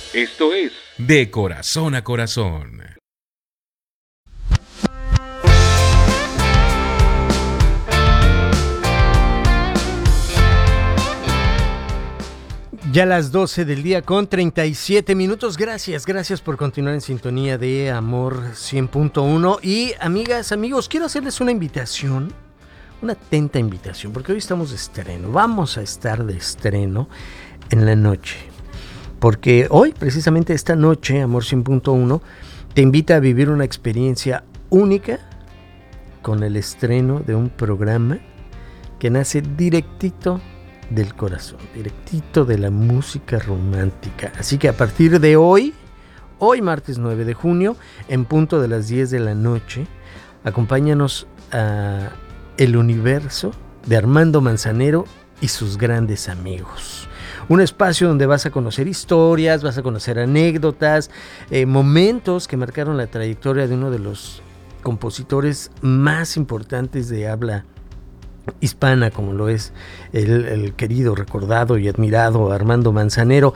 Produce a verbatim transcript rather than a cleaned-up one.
Esto es De Corazón a Corazón. Ya las doce del día con treinta y siete minutos. Gracias, gracias por continuar en sintonía de Amor cien punto uno. Y amigas, amigos, quiero hacerles una invitación, una atenta invitación, porque hoy estamos de estreno. Vamos a estar de estreno en la noche. Porque hoy, precisamente esta noche, Amor cien punto uno te invita a vivir una experiencia única con el estreno de un programa que nace directito del corazón, directito de la música romántica. Así que a partir de hoy, hoy martes nueve de junio, en punto de las diez de la noche, acompáñanos a El Universo de Armando Manzanero y sus grandes amigos. Un espacio donde vas a conocer historias, vas a conocer anécdotas, eh, momentos que marcaron la trayectoria de uno de los compositores más importantes de habla hispana, como lo es el, el querido, recordado y admirado Armando Manzanero.